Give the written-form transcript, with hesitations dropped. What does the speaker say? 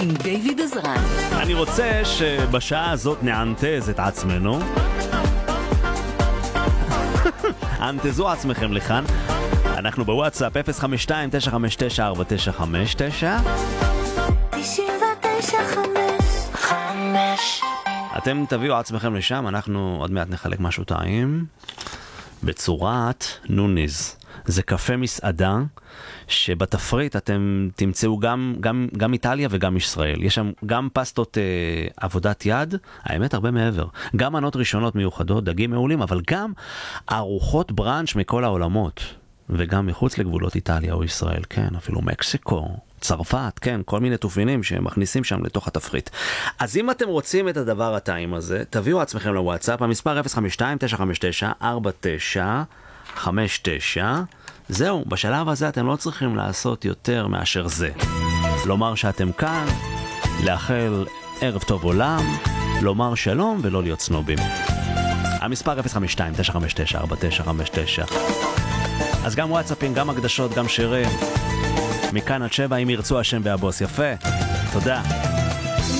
עם דיוויד עזרן. אני רוצה שבשעה הזאת נענתז את עצמנו. אנתזו עצמכם לכאן. אנחנו בוואטסאפ 052-959-4959. אתם תביאו עצמכם לשם, אנחנו עוד מעט נחלק משהו טעים בצורת נוניז. זה קפה מסעדה שבתפריט אתם תמצאו גם איטליה וגם ישראל. יש שם גם פסטות עבודת יד, האמת הרבה מעבר. גם מנות ראשונות מיוחדות, דגים מעולים, אבל גם ארוחות ברנץ' מכל העולמות. וגם מחוץ לגבולות איטליה או ישראל, כן, אפילו מקסיקו, צרפת, כן, כל מיני תופינים שמכניסים שם לתוך התפריט. אז אם אתם רוצים את הדבר הטעים הזה, תביאו עצמכם לוואטסאפ, המספר 052-959-4959. זהו, בשלב הזה אתם לא צריכים לעשות יותר מאשר זה. לומר שאתם כאן, לאחל ערב טוב עולם, לומר שלום ולא להיות סנובים. המספר 052-959-4959. אז גם וואטסאפים, גם הקדשות, גם שירים. מכאן עד 7 אם ירצו השם והבוס. יפה. תודה.